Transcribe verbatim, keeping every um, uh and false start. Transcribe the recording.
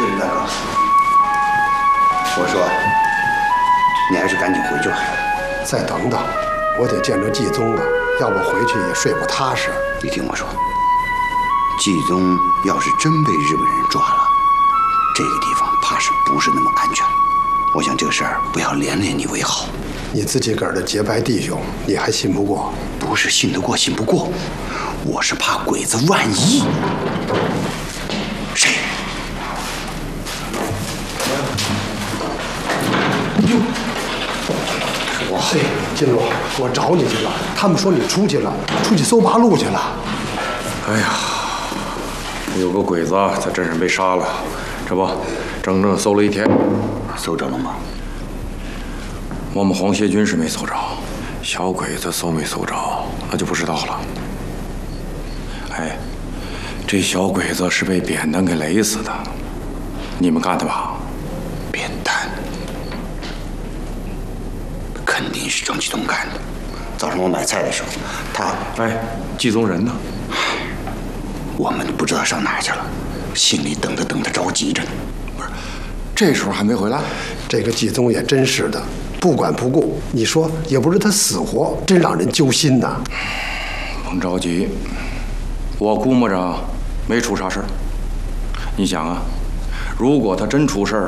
就是大哥，我说，你还是赶紧回去吧。 再等等，我得见着季宗啊，要不回去也睡不踏实。 你听我说，季宗要是真被日本人抓了，这个地方怕是不是那么安全。我想这个事儿不要连累你为好。 你自己个儿的结拜弟兄，你还信不过？ 不是信得过信不过，我是怕鬼子万一。谁？哟， 我嘿，金龙，我找你去了。他们说你出去了，出去搜八路去了。 哎呀，有个鬼子在镇上被杀了，这不，整整搜了一天， 搜着了吗？ 我们皇协军是没搜着，小鬼子搜没搜着，那就不知道了。哎，这小鬼子是被扁担给勒死的，你们干的吧？ 扁担，肯定是张启东干的。早上我买菜的时候，他…… 哎，季宗仁呢？ 我们都不知道上哪儿去了，心里等着等着着急着呢。 不是，这时候还没回来？ 这个季宗也真是的。不管不顾，你说也不知他死活，真让人揪心呐。 甭着急，我估摸着没出啥事儿。你想啊，如果他真出事儿